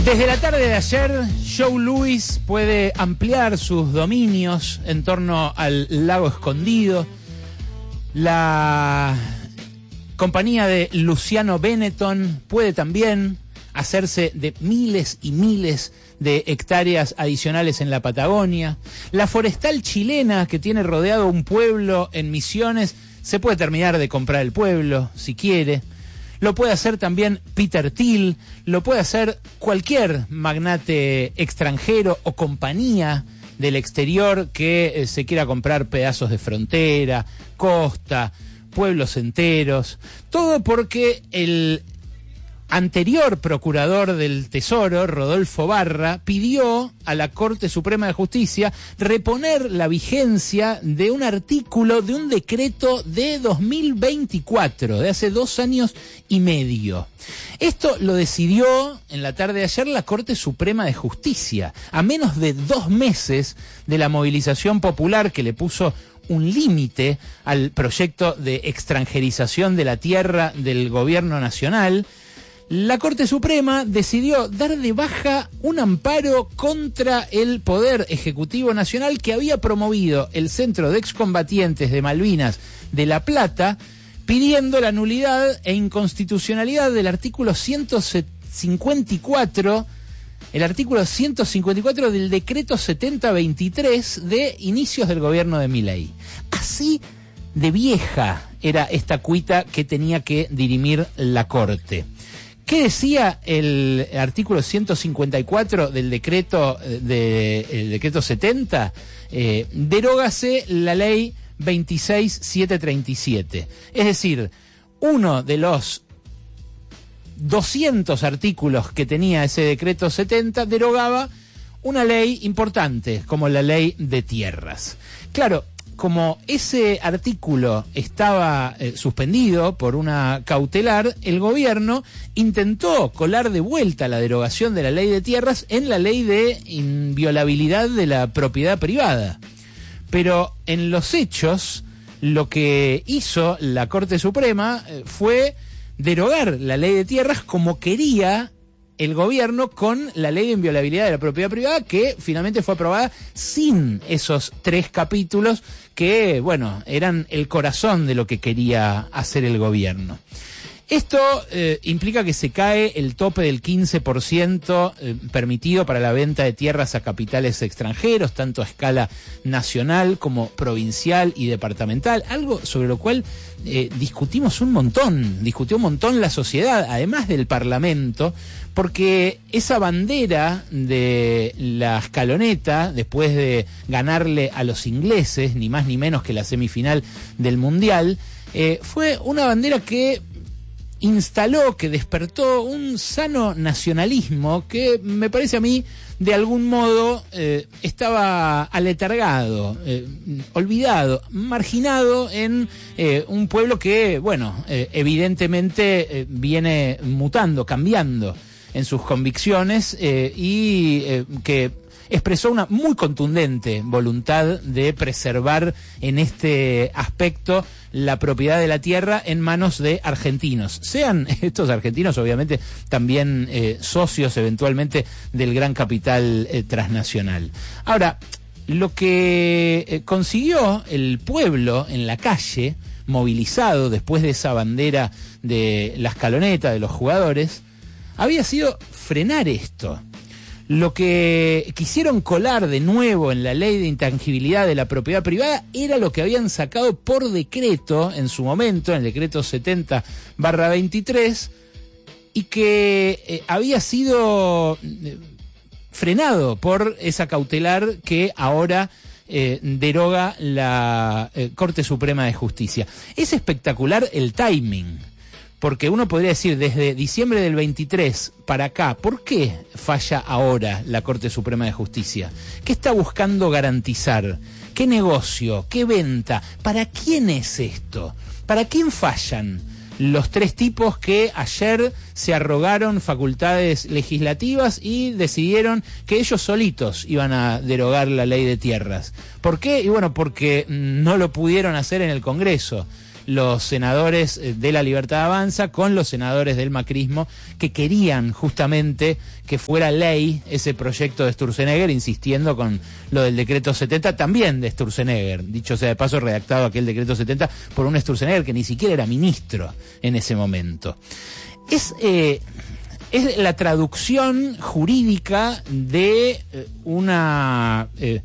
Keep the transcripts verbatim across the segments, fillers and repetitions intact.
Desde la tarde de ayer, Joe Louis puede ampliar sus dominios en torno al lago Escondido. La compañía de Luciano Benetton puede también hacerse de miles y miles de hectáreas adicionales en la Patagonia. La forestal chilena, que tiene rodeado un pueblo en Misiones, se puede terminar de comprar el pueblo, si quiere. Lo puede hacer también Peter Thiel, lo puede hacer cualquier magnate extranjero o compañía del exterior que eh, se quiera comprar pedazos de frontera, costa, pueblos enteros. Todo porque el anterior procurador del Tesoro, Rodolfo Barra, pidió a la Corte Suprema de Justicia reponer la vigencia de un artículo de un decreto de dos mil veinticuatro, de hace dos años y medio. Esto lo decidió en la tarde de ayer la Corte Suprema de Justicia, a menos de dos meses de la movilización popular que le puso un límite al proyecto de extranjerización de la tierra del gobierno nacional. La Corte Suprema decidió dar de baja un amparo contra el Poder Ejecutivo Nacional que había promovido el Centro de Excombatientes de Malvinas de La Plata, pidiendo la nulidad e inconstitucionalidad del artículo ciento cincuenta y cuatro, el artículo ciento cincuenta y cuatro del decreto setenta veintitrés de inicios del gobierno de Milei. Así de vieja era esta cuita que tenía que dirimir la Corte. ¿Qué decía el artículo ciento cincuenta y cuatro del decreto, de, el decreto setenta? Eh, derógase la ley veintiséis mil setecientos treinta y siete. Es decir, uno de los doscientos artículos que tenía ese decreto setenta derogaba una ley importante, como la ley de tierras. Claro, como ese artículo estaba eh, suspendido por una cautelar, el gobierno intentó colar de vuelta la derogación de la ley de tierras en la ley de inviolabilidad de la propiedad privada. Pero en los hechos, lo que hizo la Corte Suprema eh, fue derogar la ley de tierras como quería el gobierno con la ley de inviolabilidad de la propiedad privada, que finalmente fue aprobada sin esos tres capítulos que, bueno, eran el corazón de lo que quería hacer el gobierno. Esto eh, implica que se cae el tope del quince por ciento eh, permitido para la venta de tierras a capitales extranjeros, tanto a escala nacional como provincial y departamental, algo sobre lo cual eh, discutimos un montón, discutió un montón la sociedad, además del Parlamento, porque esa bandera de la escaloneta, después de ganarle a los ingleses, ni más ni menos que la semifinal del Mundial, eh, fue una bandera que instaló, que despertó un sano nacionalismo que me parece a mí de algún modo eh, estaba aletargado, eh, olvidado, marginado en eh, un pueblo que, bueno, eh, evidentemente eh, viene mutando, cambiando en sus convicciones eh, y eh, que expresó una muy contundente voluntad de preservar en este aspecto la propiedad de la tierra en manos de argentinos. Sean estos argentinos, obviamente, también eh, socios eventualmente del gran capital eh, transnacional. Ahora, lo que eh, consiguió el pueblo en la calle, movilizado después de esa bandera de la escaloneta de los jugadores, había sido frenar esto. Lo que quisieron colar de nuevo en la ley de intangibilidad de la propiedad privada era lo que habían sacado por decreto en su momento, en el decreto setenta barra veintitrés, y que eh, había sido eh, frenado por esa cautelar que ahora eh, deroga la eh, Corte Suprema de Justicia. Es espectacular el timing. Porque uno podría decir, desde diciembre del veintitrés para acá, ¿por qué falla ahora la Corte Suprema de Justicia? ¿Qué está buscando garantizar? ¿Qué negocio? ¿Qué venta? ¿Para quién es esto? ¿Para quién fallan los tres tipos que ayer se arrogaron facultades legislativas y decidieron que ellos solitos iban a derogar la ley de tierras? ¿Por qué? Y bueno, porque no lo pudieron hacer en el Congreso. los senadores de La Libertad Avanza con los senadores del macrismo que querían justamente que fuera ley ese proyecto de Sturzenegger, insistiendo con lo del decreto setenta, también de Sturzenegger, dicho sea de paso, redactado aquel decreto setenta por un Sturzenegger que ni siquiera era ministro en ese momento. Es... Eh, Es la traducción jurídica de eh, una eh,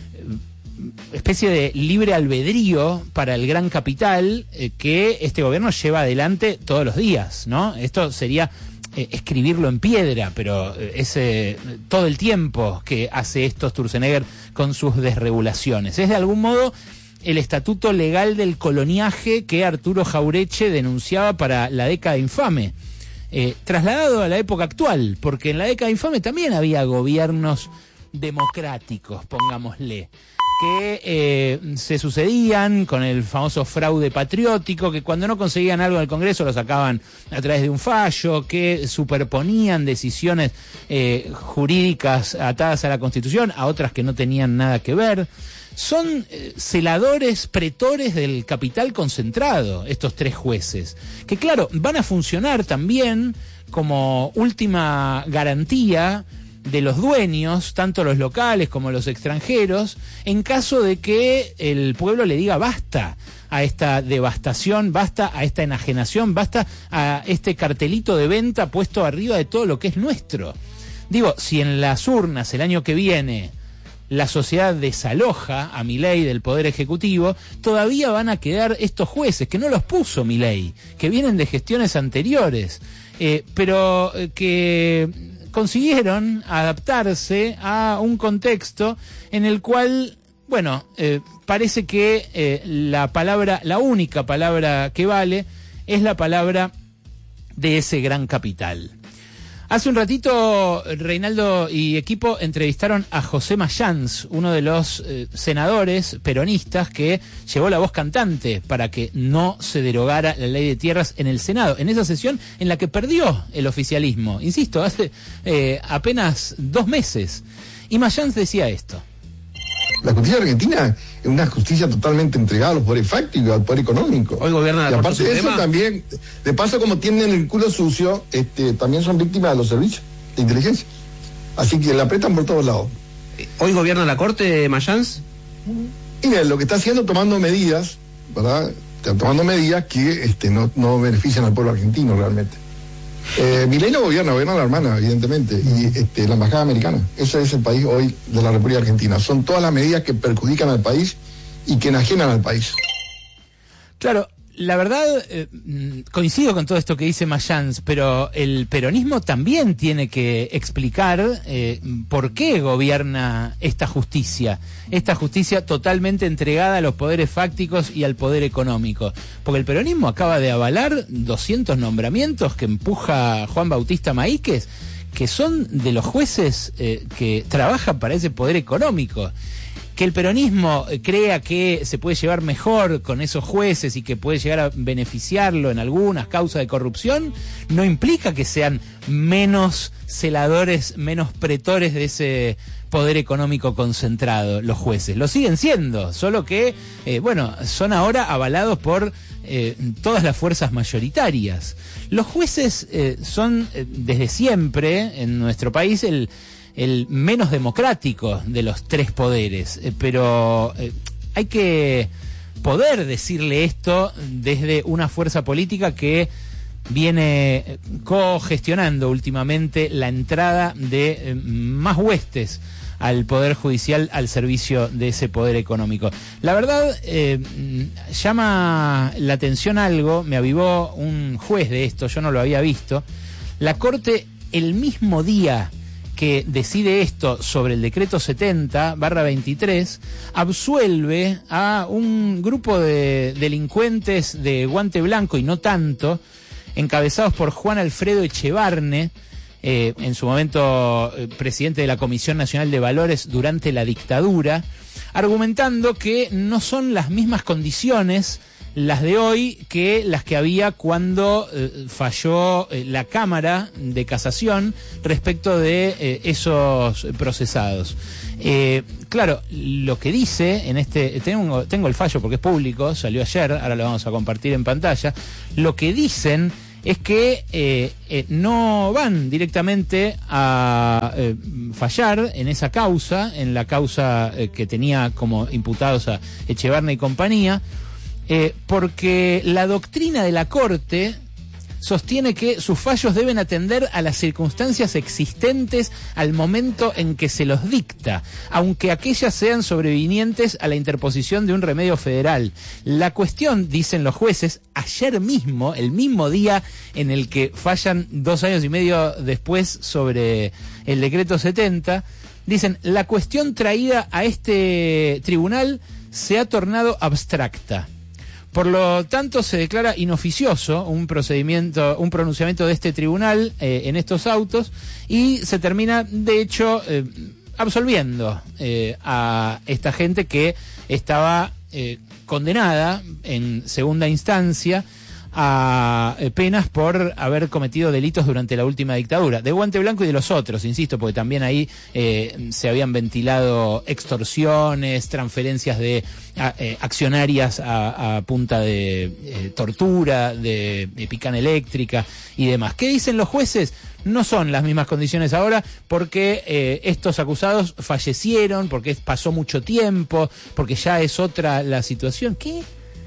especie de libre albedrío para el gran capital eh, que este gobierno lleva adelante todos los días, ¿no? Esto sería eh, escribirlo en piedra, pero eh, es eh, todo el tiempo que hace esto Sturzenegger con sus desregulaciones. Es de algún modo el estatuto legal del coloniaje que Arturo Jaureche denunciaba para la década infame. Eh, trasladado a la época actual, porque en la década infame también había gobiernos democráticos, pongámosle, que eh, se sucedían con el famoso fraude patriótico, que cuando no conseguían algo en el Congreso lo sacaban a través de un fallo, que superponían decisiones eh, jurídicas atadas a la Constitución a otras que no tenían nada que ver. Son eh, celadores, pretores del capital concentrado, estos tres jueces, que claro, van a funcionar también como última garantía de los dueños, tanto los locales como los extranjeros, en caso de que el pueblo le diga basta a esta devastación, basta a esta enajenación, basta a este cartelito de venta puesto arriba de todo lo que es nuestro. Digo, si en las urnas el año que viene la sociedad desaloja a Milei del Poder Ejecutivo, todavía van a quedar estos jueces, que no los puso Milei, que vienen de gestiones anteriores, eh, pero eh, que consiguieron adaptarse a un contexto en el cual, bueno, eh, parece que eh, la palabra, la única palabra que vale, es la palabra de ese gran capital. Hace un ratito, Reinaldo y equipo entrevistaron a José Mayans, uno de los eh, senadores peronistas que llevó la voz cantante para que no se derogara la ley de tierras en el Senado, en esa sesión en la que perdió el oficialismo, insisto, hace eh, apenas dos meses. Y Mayans decía esto. La justicia argentina es una justicia totalmente entregada a los poderes fácticos, al poder económico. Hoy gobierna la y aparte Corte de eso Suprema. también, de paso como tienen el culo sucio, este, también son víctimas de los servicios de inteligencia. Así que la apretan por todos lados. Hoy gobierna la Corte, Mayans. Y mira, lo que está haciendo, tomando medidas, ¿verdad? Está tomando medidas que este, no, no benefician al pueblo argentino realmente. Eh, Milei no gobierna, gobierna la hermana, evidentemente, y este, la embajada americana. Ese es el país hoy de la República Argentina. Son todas las medidas que perjudican al país y que enajenan al país. Claro, la verdad, eh, coincido con todo esto que dice Mayans, pero el peronismo también tiene que explicar eh, por qué gobierna esta justicia, esta justicia totalmente entregada a los poderes fácticos y al poder económico. Porque el peronismo acaba de avalar doscientos nombramientos que empuja Juan Bautista Maíquez, que son de los jueces eh, que trabajan para ese poder económico. Que el peronismo crea que se puede llevar mejor con esos jueces y que puede llegar a beneficiarlo en algunas causas de corrupción, no implica que sean menos celadores, menos pretores de ese poder económico concentrado los jueces. Lo siguen siendo, solo que, eh, bueno, son ahora avalados por eh, todas las fuerzas mayoritarias. Los jueces eh, son, eh, desde siempre, en nuestro país, el... el menos democrático de los tres poderes, eh, pero eh, hay que poder decirle esto desde una fuerza política que viene cogestionando últimamente la entrada de eh, más huestes al Poder Judicial al servicio de ese poder económico. La verdad, eh, llama la atención algo, me avivó un juez de esto, yo no lo había visto. La Corte, el mismo día que decide esto sobre el decreto setenta barra veintitrés, absuelve a un grupo de delincuentes de guante blanco y no tanto, encabezados por Juan Alfredo Echevarne, eh, en su momento eh, presidente de la Comisión Nacional de Valores durante la dictadura, argumentando que no son las mismas condiciones las de hoy que las que había cuando eh, falló eh, la Cámara de Casación respecto de eh, esos procesados. Eh, claro, lo que dice en este, tengo, tengo el fallo porque es público, salió ayer, ahora lo vamos a compartir en pantalla, lo que dicen es que eh, eh, no van directamente a eh, fallar en esa causa, en la causa eh, que tenía como imputados a Echevarne y compañía, eh, porque la doctrina de la Corte sostiene que sus fallos deben atender a las circunstancias existentes al momento en que se los dicta, aunque aquellas sean sobrevinientes a la interposición de un remedio federal. La cuestión, dicen los jueces, ayer mismo, el mismo día en el que fallan dos años y medio después sobre el decreto setenta, dicen, la cuestión traída a este tribunal se ha tornado abstracta. Por lo tanto, se declara inoficioso un procedimiento, un pronunciamiento de este tribunal eh, en estos autos y se termina, de hecho, eh, absolviendo eh, a esta gente que estaba eh, condenada en segunda instancia a eh, penas por haber cometido delitos durante la última dictadura, de Guante Blanco y de los otros, insisto, porque también ahí eh, se habían ventilado extorsiones, transferencias de a, eh, accionarias a, a punta de eh, tortura, de, de picana eléctrica y demás. ¿Qué dicen los jueces? No son las mismas condiciones ahora porque eh, estos acusados fallecieron, porque pasó mucho tiempo, porque ya es otra la situación. ¿Qué?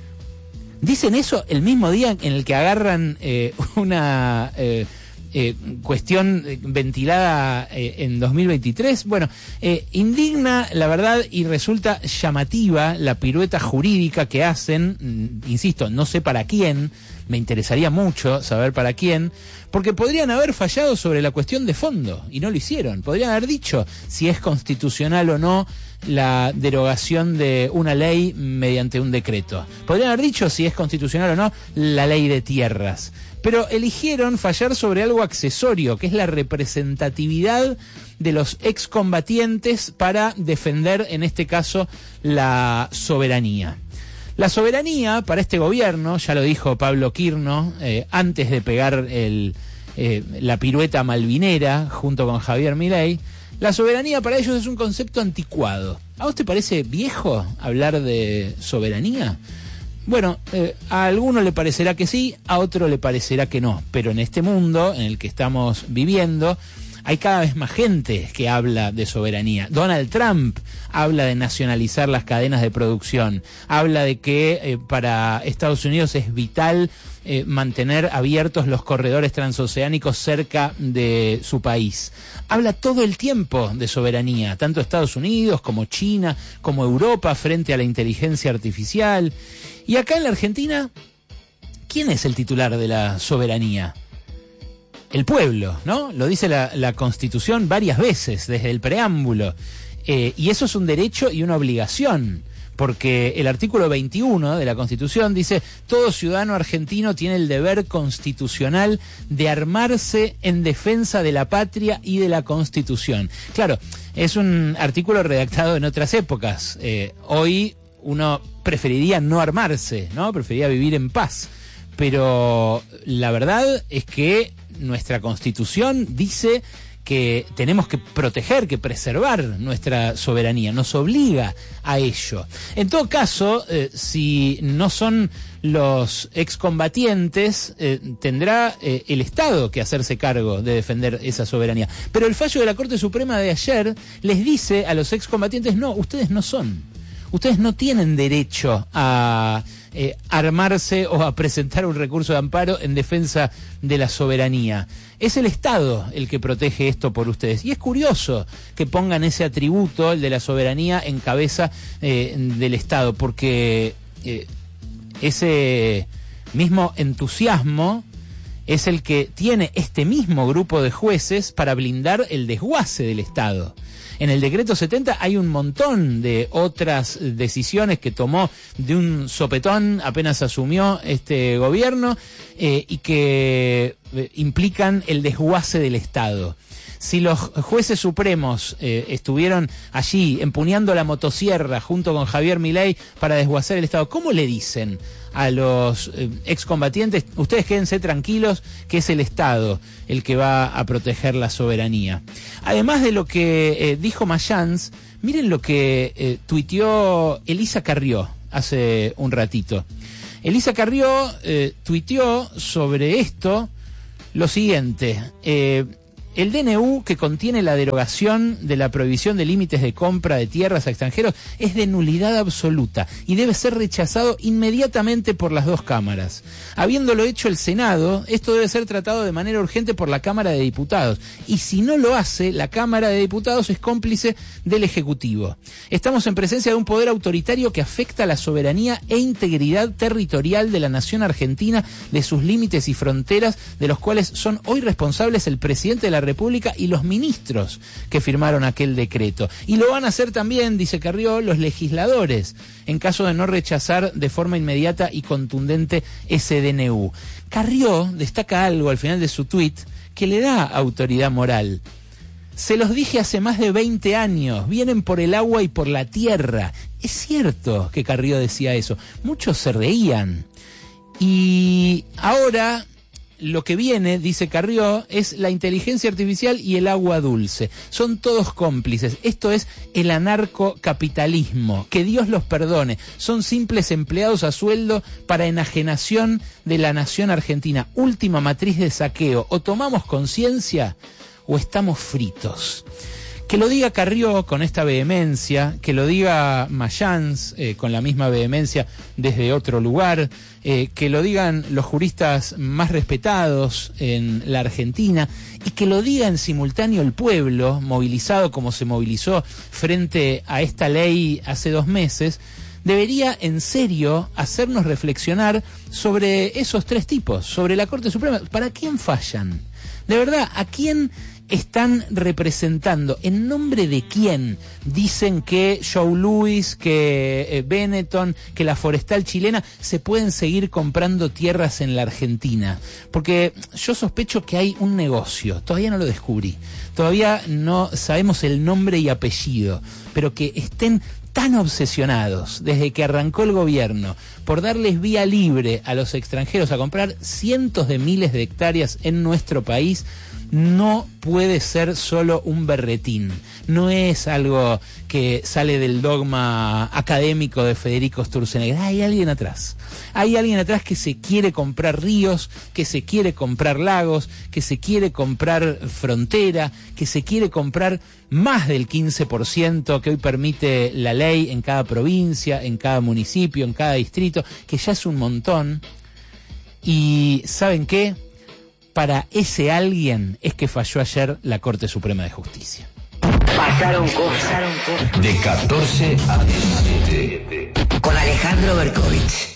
Dicen eso el mismo día en el que agarran eh, una eh, eh, cuestión ventilada eh, en dos mil veintitrés. Bueno, eh, indigna la verdad y resulta llamativa la pirueta jurídica que hacen, insisto, no sé para quién, me interesaría mucho saber para quién, porque podrían haber fallado sobre la cuestión de fondo y no lo hicieron. Podrían haber dicho si es constitucional o no la derogación de una ley mediante un decreto. Podrían haber dicho si es constitucional o no la ley de tierras. Pero eligieron fallar sobre algo accesorio, que es la representatividad de los excombatientes para defender, en este caso, la soberanía. La soberanía para este gobierno, ya lo dijo Pablo Quirno, eh, antes de pegar el, eh, la pirueta malvinera junto con Javier Milei, la soberanía para ellos es un concepto anticuado. ¿A vos te parece viejo hablar de soberanía? Bueno, eh, a alguno le parecerá que sí, a otro le parecerá que no, pero en este mundo en el que estamos viviendo hay cada vez más gente que habla de soberanía. Donald Trump habla de nacionalizar las cadenas de producción, habla de que eh, para Estados Unidos es vital eh, mantener abiertos los corredores transoceánicos cerca de su país. Habla todo el tiempo de soberanía, tanto Estados Unidos como China, como Europa frente a la inteligencia artificial. Y acá en la Argentina, ¿quién es el titular de la soberanía? El pueblo, ¿no? Lo dice la, la Constitución varias veces, desde el preámbulo. Eh, y eso es un derecho y una obligación, porque el artículo veintiuno de la Constitución dice: todo ciudadano argentino tiene el deber constitucional de armarse en defensa de la patria y de la Constitución. Claro, es un artículo redactado en otras épocas. Eh, hoy uno preferiría no armarse, ¿no? Preferiría vivir en paz. Pero la verdad es que nuestra Constitución dice que tenemos que proteger, que preservar nuestra soberanía, nos obliga a ello. En todo caso, eh, si no son los excombatientes, eh, tendrá eh, el Estado que hacerse cargo de defender esa soberanía. Pero el fallo de la Corte Suprema de ayer les dice a los excombatientes: no, ustedes no son. Ustedes no tienen derecho a eh, armarse o a presentar un recurso de amparo en defensa de la soberanía. Es el Estado el que protege esto por ustedes. Y es curioso que pongan ese atributo, el de la soberanía, en cabeza eh, del Estado, porque eh, ese mismo entusiasmo es el que tiene este mismo grupo de jueces para blindar el desguace del Estado. En el decreto setenta hay un montón de otras decisiones que tomó de un sopetón apenas asumió este gobierno eh, y que eh, implican el desguace del Estado. Si los jueces supremos eh, estuvieron allí empuñando la motosierra junto con Javier Milei para desguazar el Estado, ¿cómo le dicen a los eh, excombatientes? Ustedes quédense tranquilos, que es el Estado el que va a proteger la soberanía. Además de lo que eh, dijo Mayans, miren lo que eh, tuiteó Elisa Carrió hace un ratito. Elisa Carrió eh, tuiteó sobre esto lo siguiente: eh, el D N U, que contiene la derogación de la prohibición de límites de compra de tierras a extranjeros, es de nulidad absoluta y debe ser rechazado inmediatamente por las dos cámaras. Habiéndolo hecho el Senado, esto debe ser tratado de manera urgente por la Cámara de Diputados, y si no lo hace, la Cámara de Diputados es cómplice del Ejecutivo. Estamos en presencia de un poder autoritario que afecta la soberanía e integridad territorial de la nación argentina, de sus límites y fronteras, de los cuales son hoy responsables el presidente de la República y los ministros que firmaron aquel decreto. Y lo van a hacer también, dice Carrió, los legisladores, en caso de no rechazar de forma inmediata y contundente ese D N U. Carrió destaca algo al final de su tuit que le da autoridad moral. Se los dije hace más de veinte años, vienen por el agua y por la tierra. Es cierto que Carrió decía eso. Muchos se reían. Y ahora lo que viene, dice Carrió, es la inteligencia artificial y el agua dulce. Son todos cómplices. Esto es el anarcocapitalismo. Que Dios los perdone. Son simples empleados a sueldo para enajenación de la nación argentina. Última matriz de saqueo. O tomamos conciencia o estamos fritos. Que lo diga Carrió con esta vehemencia, que lo diga Mayans eh, con la misma vehemencia desde otro lugar, eh, que lo digan los juristas más respetados en la Argentina, y que lo diga en simultáneo el pueblo, movilizado como se movilizó frente a esta ley hace dos meses, debería en serio hacernos reflexionar sobre esos tres tipos, sobre la Corte Suprema. ¿Para quién fallan? De verdad, ¿a quién están representando? ¿En nombre de quién dicen que Joe Louis, que eh, Benetton, que la forestal chilena se pueden seguir comprando tierras en la Argentina? Porque yo sospecho que hay un negocio, todavía no lo descubrí, todavía no sabemos el nombre y apellido, pero que estén tan obsesionados desde que arrancó el gobierno por darles vía libre a los extranjeros a comprar cientos de miles de hectáreas en nuestro país, no puede ser solo un berretín. No es algo que sale del dogma académico de Federico Sturzenegger. Hay alguien atrás. Hay alguien atrás que se quiere comprar ríos, que se quiere comprar lagos, que se quiere comprar frontera, que se quiere comprar más del quince por ciento que hoy permite la ley en cada provincia, en cada municipio, en cada distrito, que ya es un montón. Y ¿saben qué? Para ese alguien es que falló ayer la Corte Suprema de Justicia. Pasaron cosas. De catorce a diecisiete. Con Alejandro Berkovich.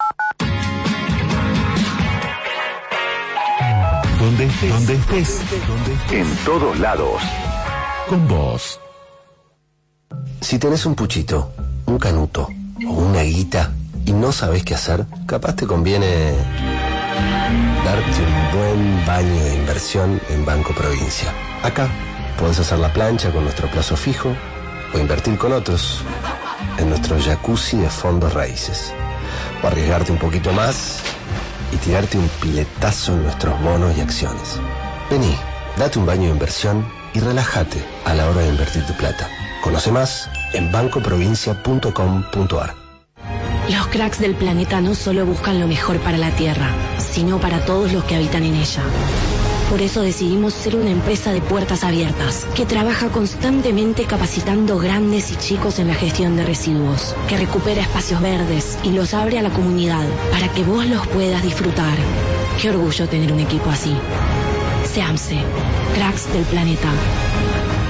Donde estés, donde estés, donde estés. En todos lados. Con vos. Si tenés un puchito, un canuto o una guita y no sabés qué hacer, capaz te conviene darte un buen baño de inversión en Banco Provincia. Acá podés hacer la plancha con nuestro plazo fijo o invertir con otros en nuestro jacuzzi de fondos raíces. O arriesgarte un poquito más y tirarte un piletazo en nuestros bonos y acciones. Vení, date un baño de inversión y relájate a la hora de invertir tu plata. Conoce más en banco provincia punto com punto a r. Los cracks del planeta no solo buscan lo mejor para la Tierra, sino para todos los que habitan en ella. Por eso decidimos ser una empresa de puertas abiertas, que trabaja constantemente capacitando grandes y chicos en la gestión de residuos, que recupera espacios verdes y los abre a la comunidad para que vos los puedas disfrutar. Qué orgullo tener un equipo así. SEAMSE, cracks del planeta.